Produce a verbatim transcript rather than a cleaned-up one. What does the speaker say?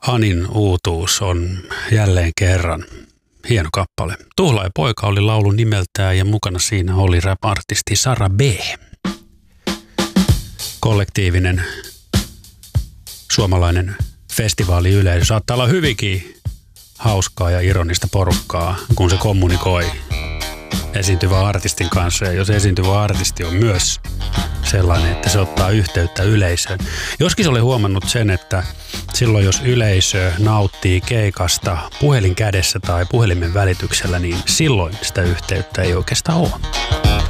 Anin uutuus on jälleen kerran hieno kappale. Tuhla ja poika oli laulun nimeltään ja mukana siinä oli rap-artisti Sara B. Kollektiivinen suomalainen festivaaliyleisö saattaa olla hyvinkin hauskaa ja ironista porukkaa, kun se kommunikoi esiintyvän artistin kanssa. Ja jos esiintyvä artisti on myös sellainen, että se ottaa yhteyttä yleisöön. Joskin olen huomannut sen, että silloin jos yleisö nauttii keikasta puhelin kädessä tai puhelimen välityksellä, niin silloin sitä yhteyttä ei oikeastaan ole.